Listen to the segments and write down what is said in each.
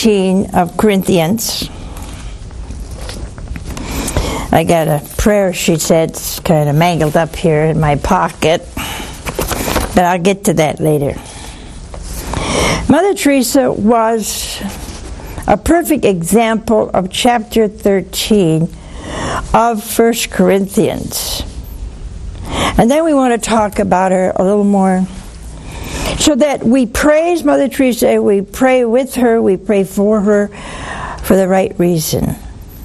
13 of Corinthians. I got a prayer sheet that's kind of mangled up here in my pocket, but I'll get to that later. Mother Teresa was a perfect example of chapter 13 of 1 Corinthians. And then we want to talk about her a little more, so that we praise Mother Teresa, we pray with her, we pray for her for the right reason.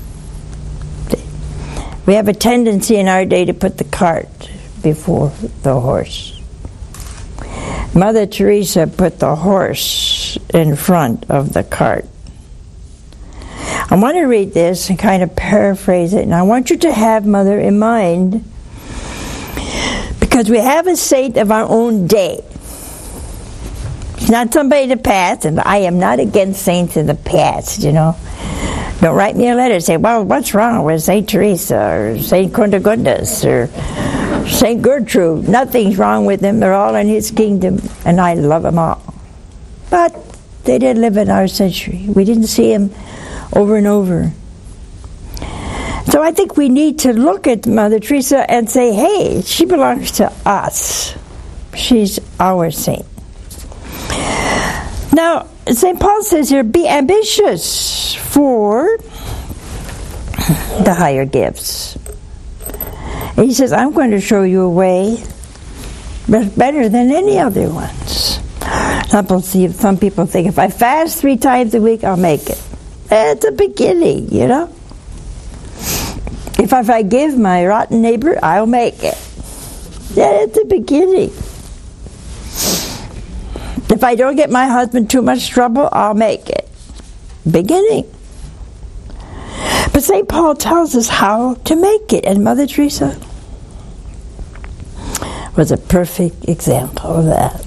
We have a tendency in our day to put the cart before the horse. Mother Teresa put the horse in front of the cart. I want to read this and kind of paraphrase it, and I want you to have Mother in mind, because we have a saint of our own day. It's not somebody in the past, and I am not against saints in the past, you know. Don't write me a letter and say, well, what's wrong with St. Teresa or St. Kundagundas or St. Gertrude? Nothing's wrong with them. They're all in his kingdom, and I love them all. But they did live in our century. We didn't see them over and over. So I think we need to look at Mother Teresa and say, hey, she belongs to us. She's our saint. Now, St. Paul says here, be ambitious for the higher gifts. And he says, I'm going to show you a way that's better than any other ones. Some people think, if I fast 3 times a week, I'll make it. It's a beginning, you know. If I give my rotten neighbor, I'll make it. Yeah, it's a beginning. If I don't get my husband too much trouble, I'll make it. Beginning. But St. Paul tells us how to make it, and Mother Teresa was a perfect example of that.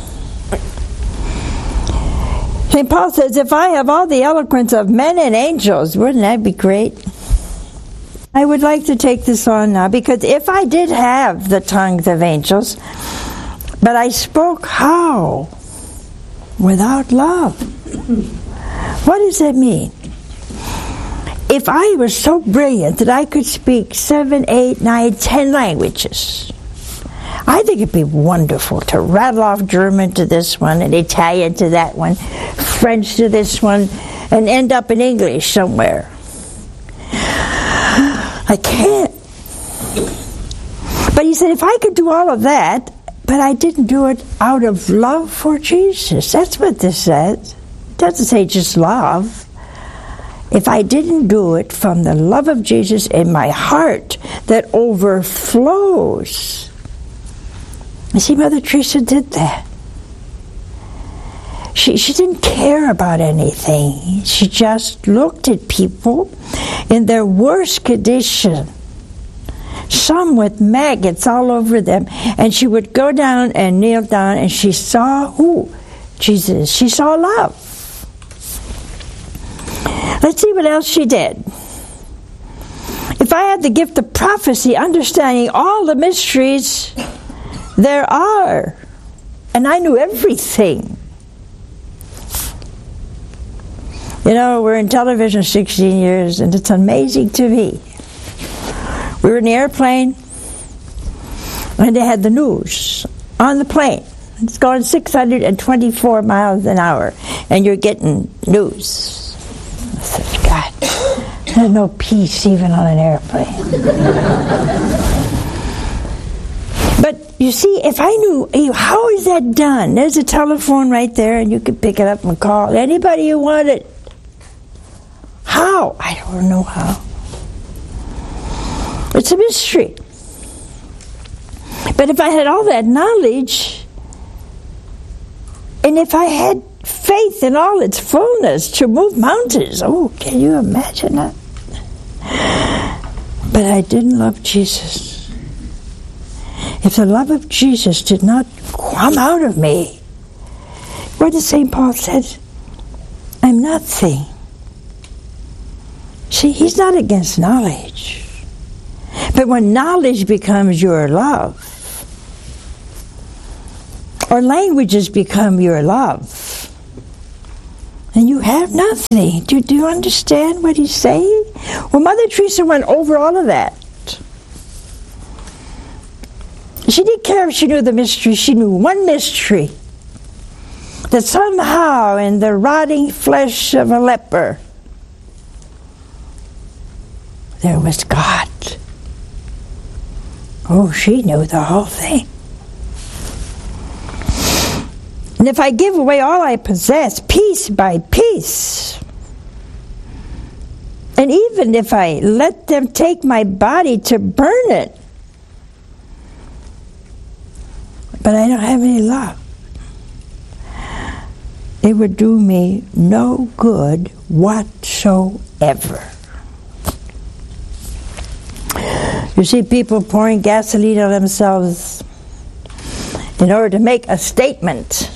St. Paul says, if I have all the eloquence of men and angels, wouldn't that be great? I would like to take this on now, because if I did have the tongues of angels, but I spoke how? Without love. What does that mean? If I was so brilliant that I could speak 7, 8, 9, 10 languages, I think it'd be wonderful to rattle off German to this one, and Italian to that one, French to this one, and end up in English somewhere. I can't. But he said, if I could do all of that, but I didn't do it out of love for Jesus. That's what this says. It doesn't say just love. If I didn't do it from the love of Jesus in my heart that overflows. You see, Mother Teresa did that. She didn't care about anything. She just looked at people in their worst condition, some with maggots all over them, and she would go down and kneel down, and she saw who? Jesus. She saw love. Let's see what else she did. If I had the gift of prophecy, understanding all the mysteries there are, and I knew everything. You know, we're in television 16 years, and it's amazing to me. We were in the airplane, and they had the news on the plane. It's going 624 miles an hour, and you're getting news. I said, God, there's no peace even on an airplane. But you see, if I knew, how is that done? There's a telephone right there, and you could pick it up and call anybody you wanted. How? I don't know how. It's a mystery. But if I had all that knowledge, and if I had faith in all its fullness to move mountains, oh, can you imagine that? But I didn't love Jesus. If the love of Jesus did not come out of me, what does St. Paul said? I'm nothing. See, he's not against knowledge. But when knowledge becomes your love, or languages become your love, and you have nothing. Do you understand what he's saying? Well, Mother Teresa went over all of that. She didn't care if she knew the mystery. She knew one mystery. That somehow in the rotting flesh of a leper, there was God. Oh, she knew the whole thing. And if I give away all I possess, piece by piece, and even if I let them take my body to burn it, but I don't have any love, it would do me no good whatsoever. You see people pouring gasoline on themselves in order to make a statement.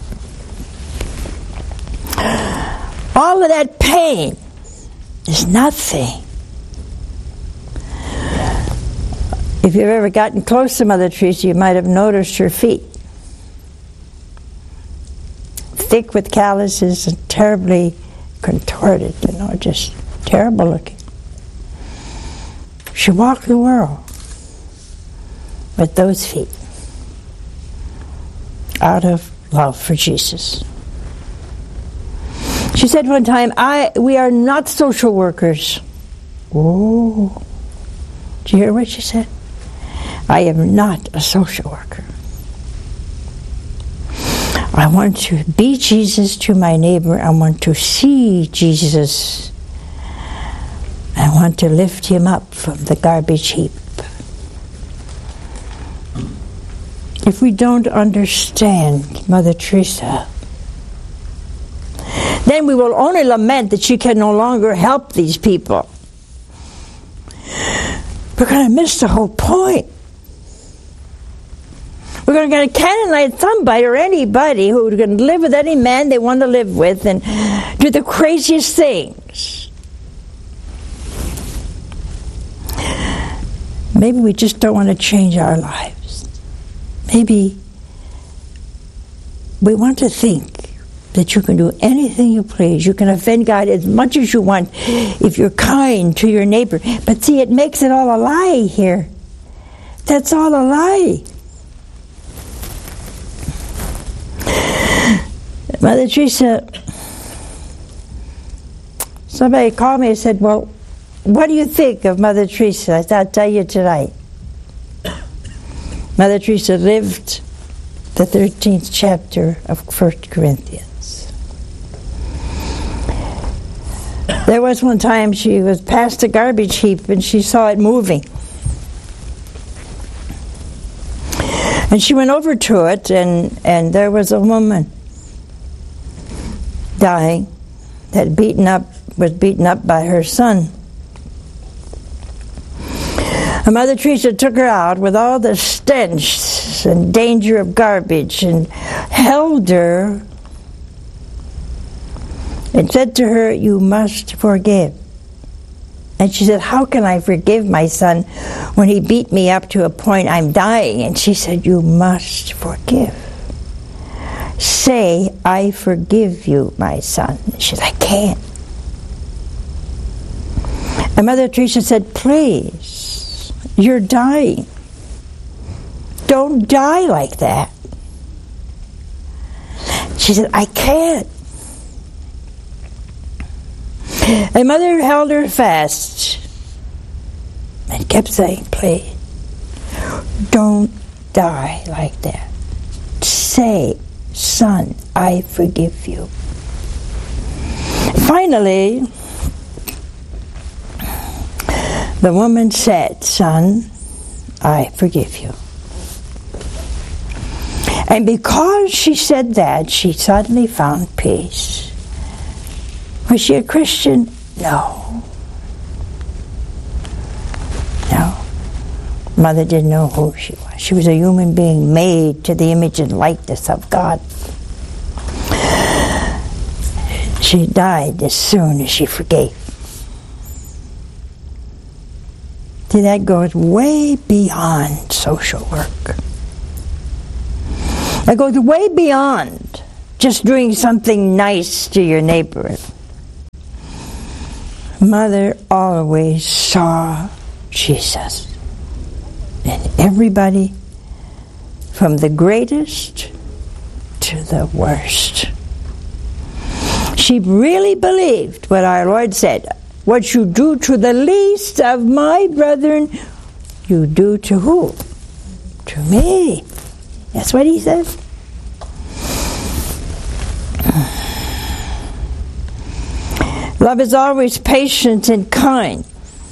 All of that pain is nothing. If you've ever gotten close to Mother Teresa, you might have noticed her feet. Thick with calluses and terribly contorted, just terrible looking. She walked the world with those feet out of love for Jesus. She said one time, we are not social workers. Oh, did you hear what she said? I am not a social worker. I want to be Jesus to my neighbor. I want to see Jesus. I want to lift him up from the garbage heap. If we don't understand Mother Teresa, then we will only lament that she can no longer help these people. We're going to miss the whole point. We're going to canonize somebody or anybody who's going to live with any man they want to live with and do the craziest things. Maybe we just don't want to change our lives. Maybe we want to think that you can do anything you please. You can offend God as much as you want if you're kind to your neighbor. But see, it makes it all a lie here. That's all a lie. Mother Teresa, somebody called me and said, well, what do you think of Mother Teresa? I thought I'd tell you tonight. Mother Teresa lived the 13th chapter of 1 Corinthians. There was one time she was past a garbage heap and she saw it moving. And she went over to it and there was a woman dying that was beaten up by her son. And Mother Teresa took her out with all the stench and danger of garbage and held her and said to her, you must forgive. And she said, how can I forgive my son when he beat me up to a point I'm dying? And she said, you must forgive. Say, I forgive you, my son. And she said, I can't. And Mother Teresa said, please, you're dying. Don't die like that. She said, I can't. And Mother held her fast and kept saying, please, don't die like that. Say, son, I forgive you. Finally, the woman said, son, I forgive you. And because she said that, she suddenly found peace. Was she a Christian? No. No. Mother didn't know who she was. She was a human being made to the image and likeness of God. She died as soon as she forgave. See, that goes way beyond social work. That goes way beyond just doing something nice to your neighbor. Mother always saw Jesus in everybody, from the greatest to the worst. She really believed what our Lord said. What you do to the least of my brethren, you do to who? To me. That's what he says. Love is always patient and kind.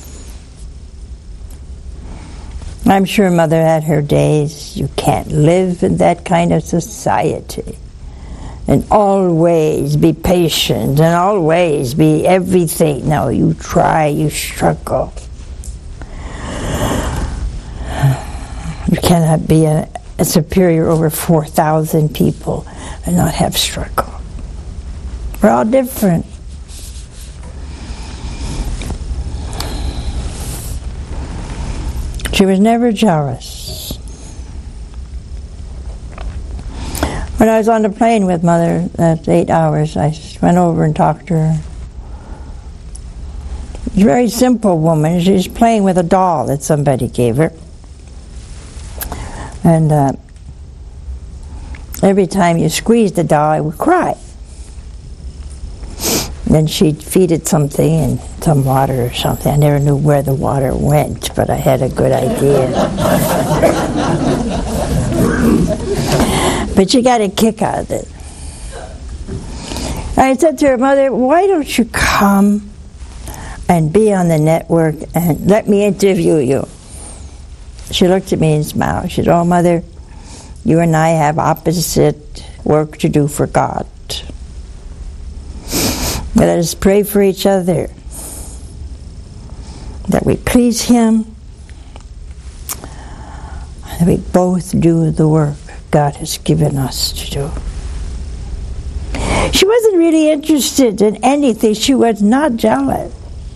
I'm sure Mother had her days. You can't live in that kind of society and always be patient and always be everything. No, you try, you struggle. You cannot be a superior over 4,000 people and not have struggle. We're all different. She was never jealous. When I was on the plane with Mother, that's 8 hours, I went over and talked to her. She's a very simple woman. She's playing with a doll that somebody gave her. And every time you squeezed the doll, I would cry. Then she'd feed it something, and some water or something. I never knew where the water went, but I had a good idea. But she got a kick out of it. I said to her, Mother, why don't you come and be on the network and let me interview you? She looked at me and smiled. She said, oh, Mother, you and I have opposite work to do for God. Let us pray for each other, that we please Him, that we both do the work God has given us to do. She wasn't really interested in anything. She was not jealous.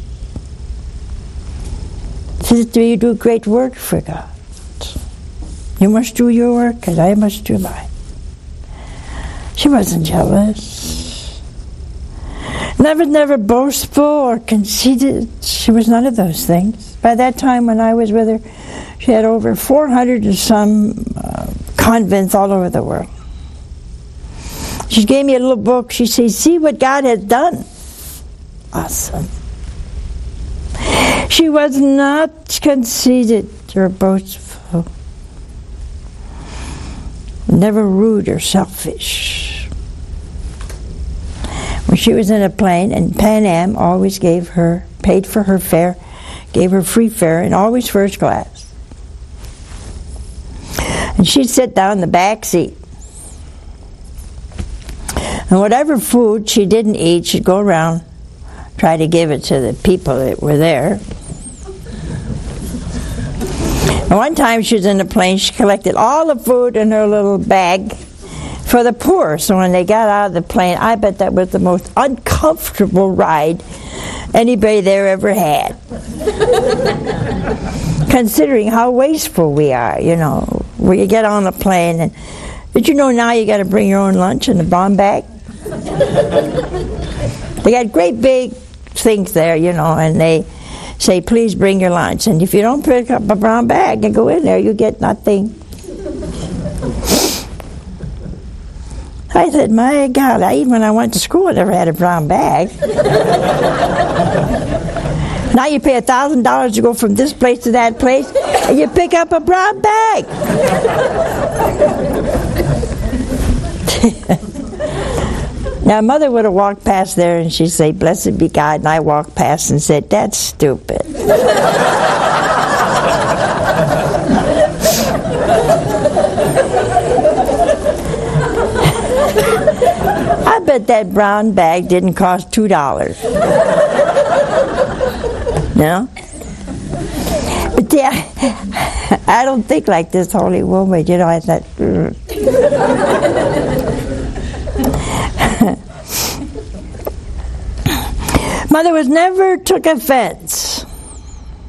She said, you do great work for God. You must do your work, and I must do mine. She wasn't jealous. Never boastful or conceited. She was none of those things. By that time when I was with her, she had over 400 and some convents all over the world. She gave me a little book. She said, see what God has done. Awesome. She was not conceited or boastful. Never rude or selfish. When she was in a plane, and Pan Am always paid for her fare, gave her free fare, and always first class. And she'd sit down in the back seat. And whatever food she didn't eat, she'd go around, try to give it to the people that were there. And one time she was in the plane, she collected all the food in her little bag for the poor. So when they got out of the plane, I bet that was the most uncomfortable ride anybody there ever had. Considering how wasteful we are, you know. Where you get on a plane, and did you know now you got to bring your own lunch in a brown bag? They got great big things there, you know, and they say, please bring your lunch. And if you don't pick up a brown bag and go in there, you get nothing. I said, my God, even when I went to school, I never had a brown bag. Now you pay $1,000 to go from this place to that place, and you pick up a brown bag. Now, Mother would have walked past there, and she'd say, blessed be God, and I walked past and said, that's stupid. I bet that brown bag didn't cost $2. No? But yeah, I don't think like this holy woman, you know, I thought, Mother was never took offense.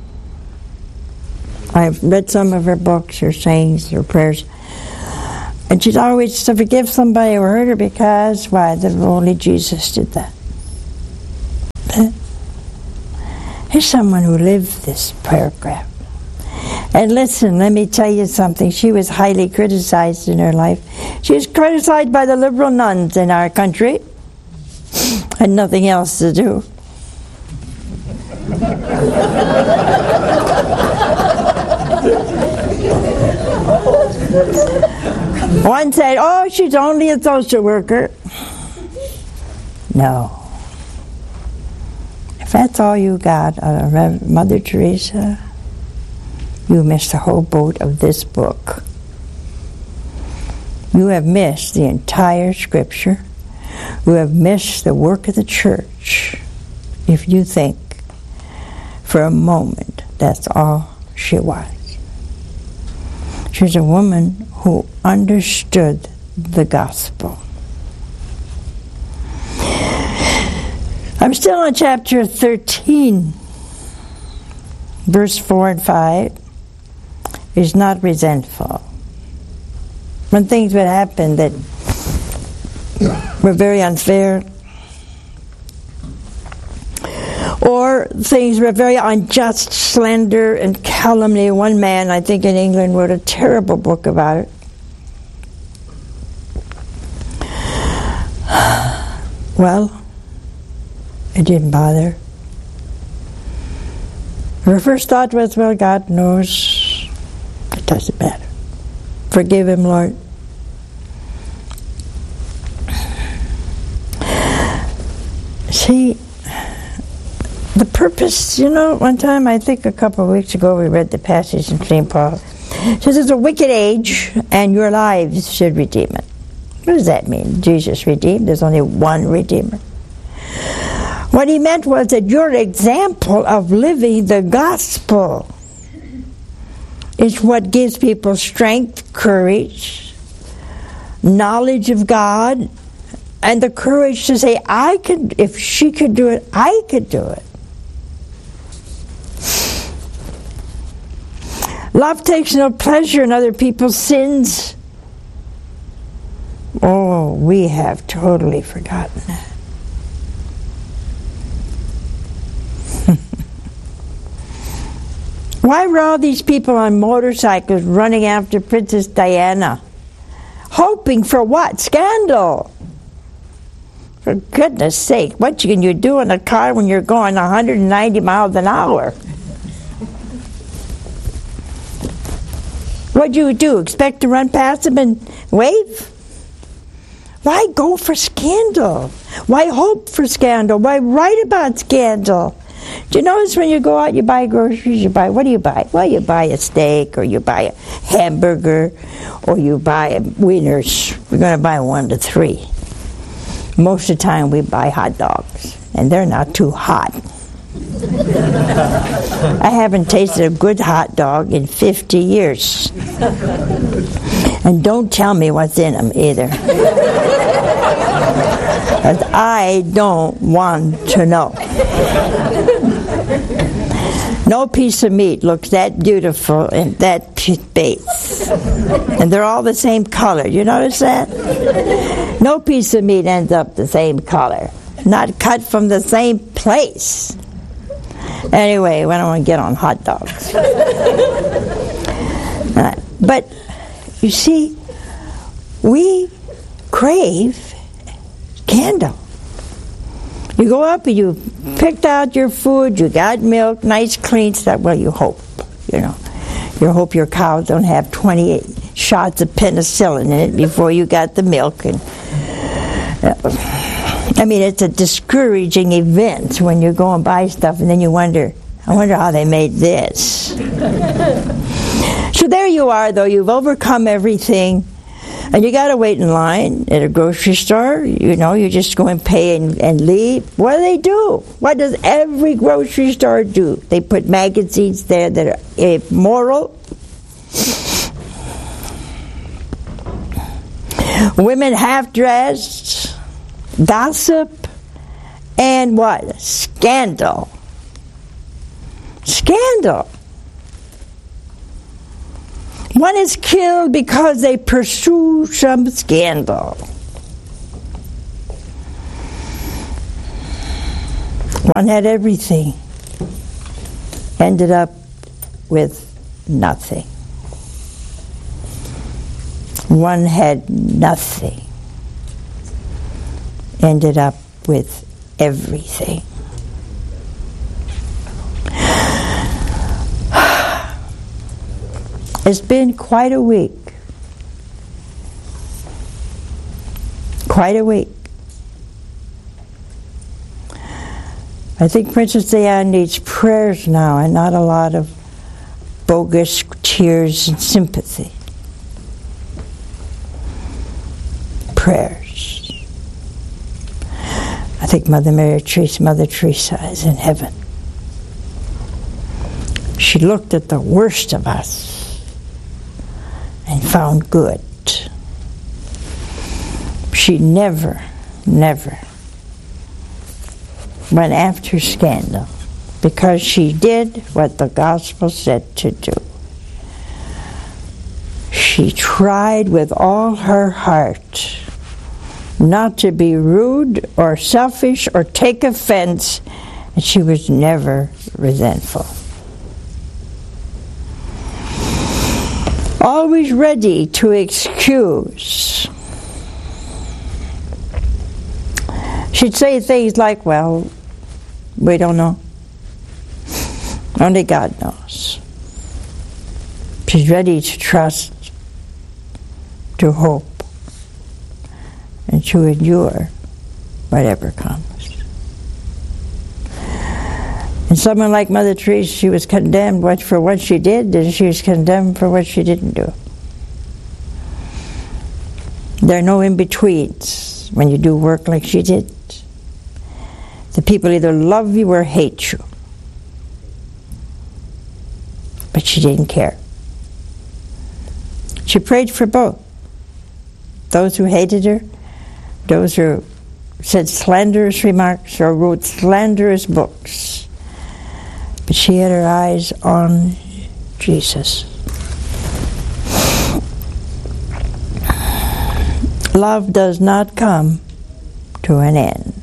I've read some of her books, her sayings, her prayers. And she's always to forgive somebody who hurt her because, why? Only Jesus did that. Here's someone who lived this paragraph. And listen, let me tell you something. She was highly criticized in her life. She was criticized by the liberal nuns in our country. Had nothing else to do. One said, oh, she's only a social worker. No. If that's all you got out of Mother Teresa, you missed the whole boat of this book. You have missed the entire Scripture. You have missed the work of the church if you think for a moment that's all she was. She was a woman who understood the gospel. I'm still on chapter 13, verse 4 and 5. Is not resentful. When things would happen that were very unfair, or things were very unjust, slander and calumny. One man, I think in England, wrote a terrible book about it. Well, it didn't bother. Her first thought was, well, God knows. It doesn't matter. Forgive him, Lord. See, the purpose, one time, I think a couple of weeks ago, we read the passage in St. Paul. It says, it's a wicked age, and your lives should redeem it. What does that mean? Jesus redeemed? There's only one Redeemer. What he meant was that your example of living the gospel is what gives people strength, courage, knowledge of God, and the courage to say, if she could do it, I could do it. Love takes no pleasure in other people's sins. Oh, we have totally forgotten that. Why were all these people on motorcycles running after Princess Diana? Hoping for what? Scandal. For goodness sake, what can you do in a car when you're going 190 miles an hour? What'd you do? Expect to run past them and wave? Why go for scandal? Why hope for scandal? Why write about scandal? Do you notice when you go out, you buy groceries, what do you buy? Well, you buy a steak, or you buy a hamburger, or you buy wieners. We're going to buy 1 to 3. Most of the time we buy hot dogs, and they're not too hot. I haven't tasted a good hot dog in 50 years. And don't tell me what's in them either. Because I don't want to know. No piece of meat looks that beautiful in that base. And they're all the same color. You notice that? No piece of meat ends up the same color. Not cut from the same place. Anyway, we don't want to get on hot dogs. But, you see, we crave scandal. You go up and you picked out your food, you got milk, nice clean stuff. Well, you hope, You hope your cows don't have 28 shots of penicillin in it before you got the milk. And it's a discouraging event when you go and buy stuff and then you wonder, I wonder how they made this. So there you are, though. You've overcome everything. And you got to wait in line at a grocery store. You just go and pay and leave. What do? What does every grocery store do? They put magazines there that are immoral. Women half-dressed, gossip, and what? Scandal. One is killed because they pursue some scandal. One had everything, ended up with nothing. One had nothing, ended up with everything. It's been quite a week. Quite a week. I think Princess Diane needs prayers now and not a lot of bogus tears and sympathy. Prayers. I think Mother Teresa is in heaven. She looked at the worst of us and found good. She never went after scandal because she did what the gospel said to do. She tried with all her heart not to be rude or selfish or take offense, and she was never resentful. Always ready to excuse. She'd say things like, well, we don't know. Only God knows. She's ready to trust, to hope, and to endure whatever comes. And someone like Mother Teresa, she was condemned for what she did, and she was condemned for what she didn't do. There are no in-betweens when you do work like she did. The people either love you or hate you. But she didn't care. She prayed for both. Those who hated her, those who said slanderous remarks or wrote slanderous books. But she had her eyes on Jesus. Love does not come to an end.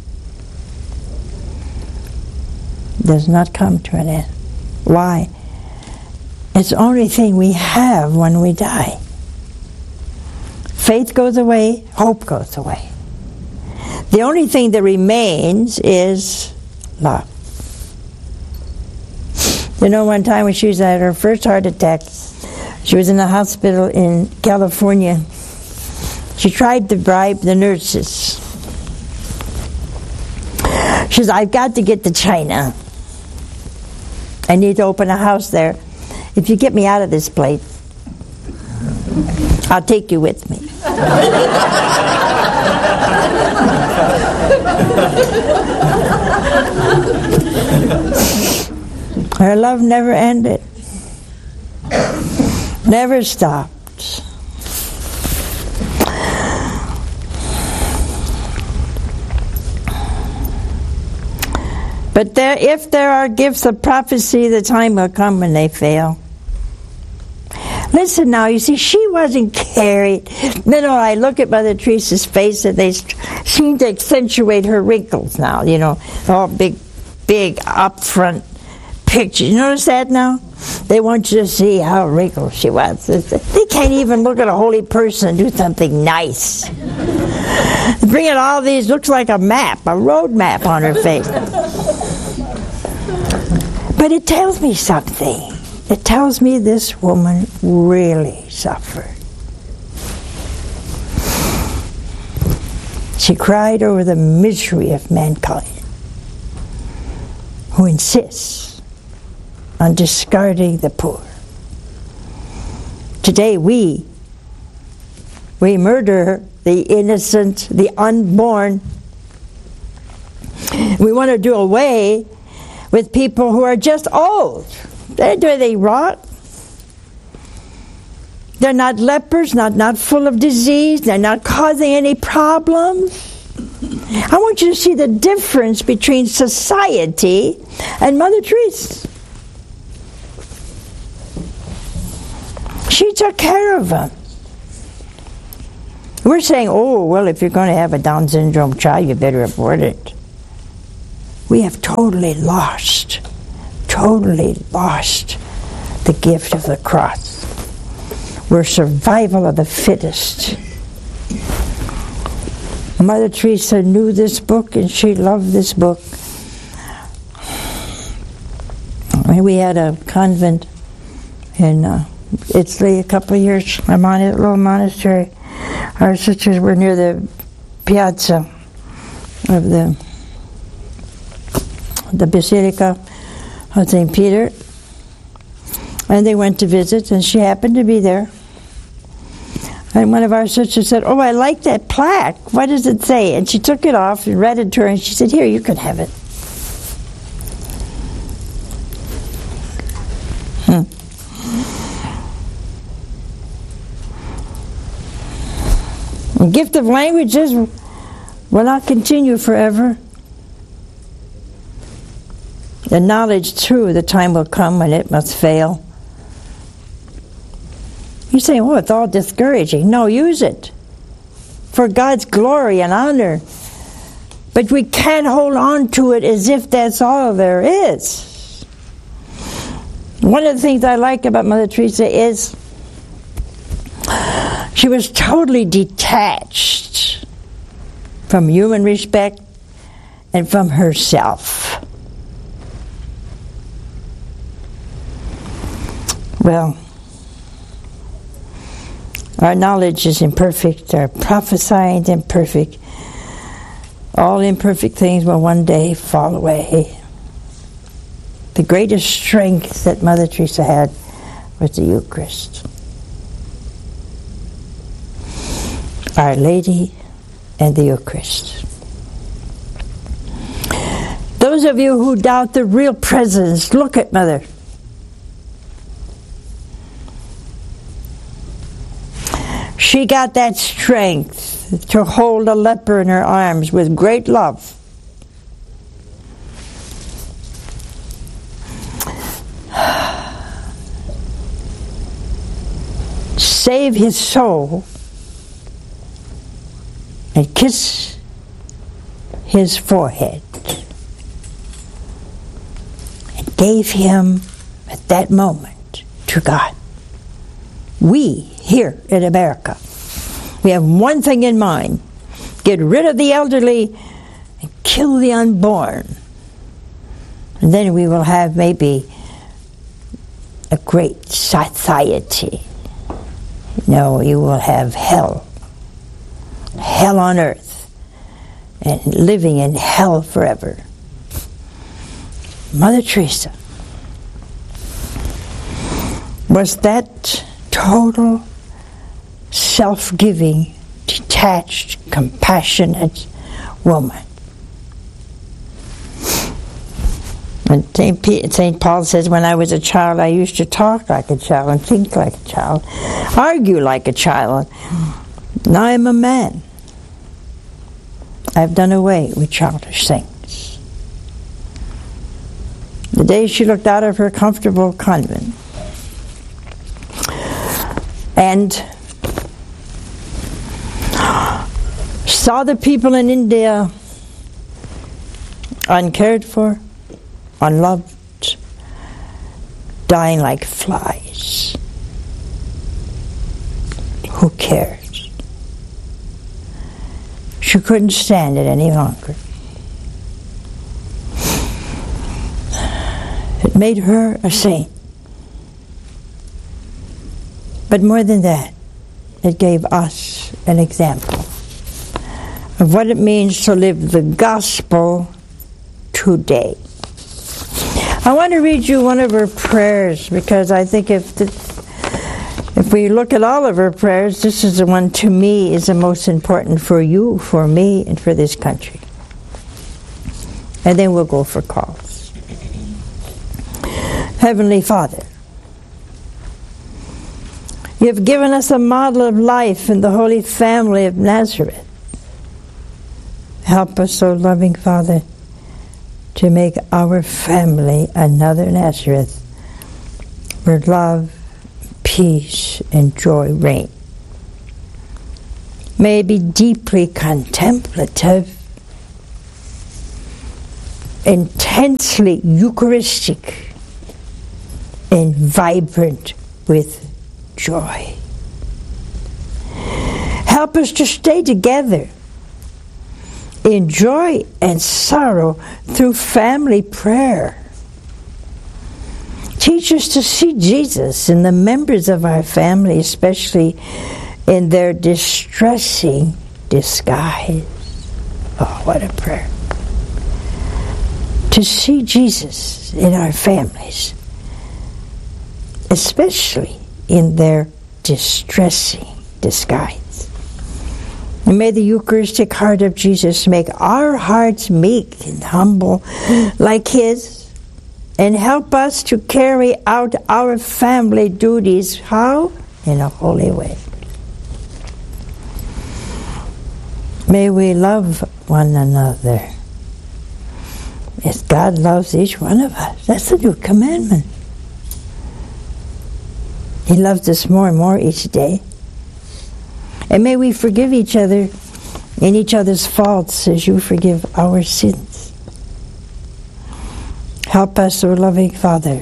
Does not come to an end. Why? It's the only thing we have when we die. Faith goes away, hope goes away. The only thing that remains is love. You know, one time when she was at her first heart attack, she was in the hospital in California. She tried to bribe the nurses. She says, I've got to get to China. I need to open a house there. If you get me out of this place, I'll take you with me. Her love never ended. Never stopped. But if there are gifts of prophecy, the time will come when they fail. Listen now, you see, she wasn't carried. You know, I look at Mother Teresa's face and they seem to accentuate her wrinkles now, you know, all big up front pictures. You notice that now? They want you to see how wrinkled she was. They can't even look at a holy person and do something nice. Bring in all these, looks like a map, a road map on her face. But it tells me something. It tells me this woman really suffered. She cried over the misery of mankind, who insists on discarding the poor. Today we murder the innocent, the unborn. We want to do away with people who are just old. They're doing rot. They're not lepers, not full of disease. They're not causing any problems. I want you to see the difference between society and Mother Teresa. She took care of them. We're saying, oh, well, if you're going to have a Down syndrome child, you better abort it. We have totally lost the gift of the cross. We're survival of the fittest. Mother Teresa knew this book, and she loved this book. We had a convent in Italy a couple of years, a little monastery. Our sisters were near the piazza of the Basilica of St. Peter, and they went to visit, and she happened to be there. And one of our sisters said, oh, I like that plaque. What does it say? And she took it off and read it to her, and she said, here, you can have it. The gift of languages will not continue forever. The knowledge, true, the time will come when it must fail. You say, oh, it's all discouraging. No, use it for God's glory and honor. But we can't hold on to it as if that's all there is. One of the things I like about Mother Teresa is she was totally detached from human respect and from herself. Well, our knowledge is imperfect, our prophesying is imperfect. All imperfect things will one day fall away. The greatest strength that Mother Teresa had was the Eucharist. Our Lady and the Eucharist. Those of you who doubt the real presence, look at Mother. She got that strength to hold a leper in her arms with great love. Save his soul and kiss his forehead, and gave him at that moment to God. We here in America, we have one thing in mind: get rid of the elderly and kill the unborn, and then we will have maybe a great society. No, you will have hell on earth, and living in hell forever. Mother Teresa was that total, self-giving, detached, compassionate woman. And St. Paul says, when I was a child, I used to talk like a child and think like a child, argue like a child. Now I'm a man. I've done away with childish things. The day she looked out of her comfortable convent and saw the people in India uncared for, unloved, dying like flies. Who cares? She couldn't stand it any longer. It made her a saint. But more than that, it gave us an example of what it means to live the gospel today. I want to read you one of her prayers, because I think if we look at all of her prayers, this is the one to me is the most important for you, for me, and for this country. And then we'll go for calls. Heavenly Father, you have given us a model of life in the Holy Family of Nazareth. Help us, O loving Father, to make our family another Nazareth, where love, peace, peace and joy reign. May it be deeply contemplative, intensely Eucharistic, and vibrant with joy. Help us to stay together in joy and sorrow through family prayer. Teach us to see Jesus in the members of our family, especially in their distressing disguise. Oh, what a prayer. To see Jesus in our families, especially in their distressing disguise. And may the Eucharistic heart of Jesus make our hearts meek and humble like His, and help us to carry out our family duties. How? In a holy way. May we love one another as God loves each one of us. That's the new commandment. He loves us more and more each day. And may we forgive each other in each other's faults as you forgive our sins. Help us, O loving Father,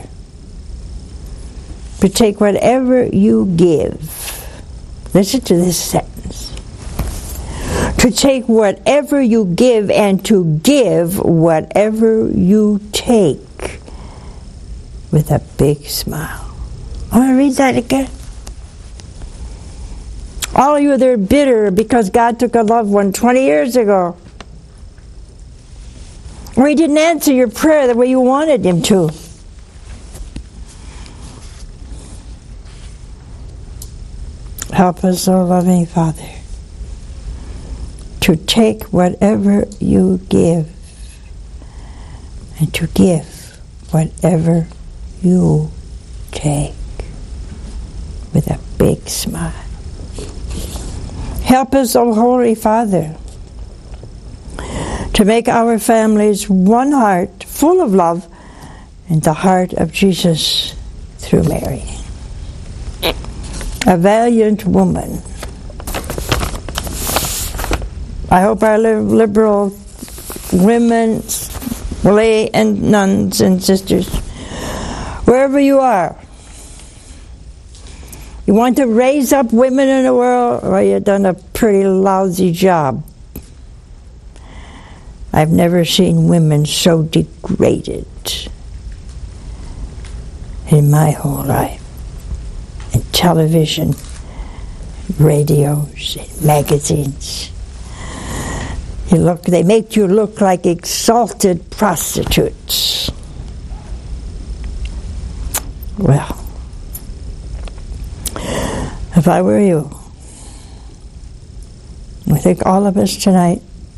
to take whatever you give. Listen to this sentence. To take whatever you give and to give whatever you take with a big smile. I want to read that again. All of you that are bitter because God took a loved one 20 years ago, or He didn't answer your prayer the way you wanted Him to. Help us, O loving Father, to take whatever you give and to give whatever you take with a big smile. Help us, O Holy Father, to make our families one heart, full of love, and the heart of Jesus through Mary. A valiant woman. I hope our liberal women, lay and nuns and sisters, wherever you are, you want to raise up women in the world, well, you've done a pretty lousy job. I've never seen women so degraded in my whole life. In television, radios, and magazines. They make you look like exalted prostitutes. Well, if I were you, I think all of us tonight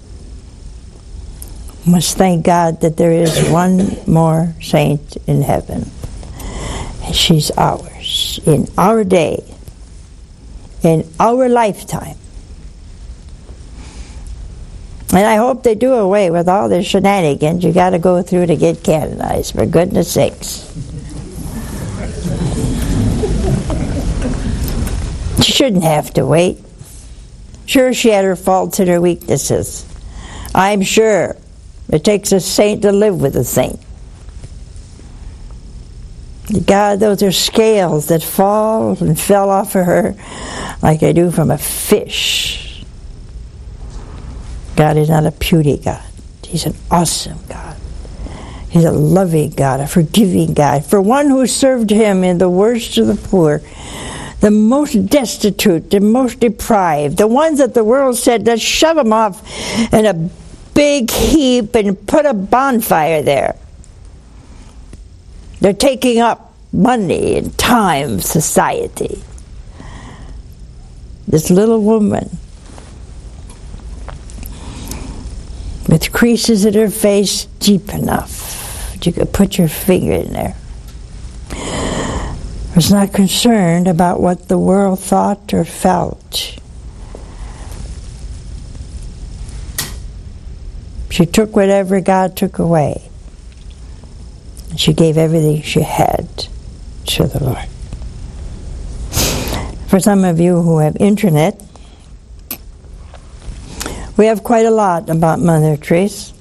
must thank God that there is one more saint in heaven. And she's ours, in our day, in our lifetime. And I hope they do away with all the shenanigans you got to go through to get canonized, for goodness sakes. She shouldn't have to wait. Sure, she had her faults and her weaknesses. I'm sure it takes a saint to live with a saint. God, those are scales that fall and fell off of her like they do from a fish. God is not a puny God. He's an awesome God. He's a loving God, a forgiving God. For one who served Him in the worst of the poor, the most destitute, the most deprived, the ones that the world said, let's shove them off in a big heap and put a bonfire there. They're taking up money and time of society. This little woman with creases in her face deep enough that you could put your finger in there, was not concerned about what the world thought or felt. She took whatever God took away. She gave everything she had to the Lord. For some of you who have internet, we have quite a lot about Mother Teresa.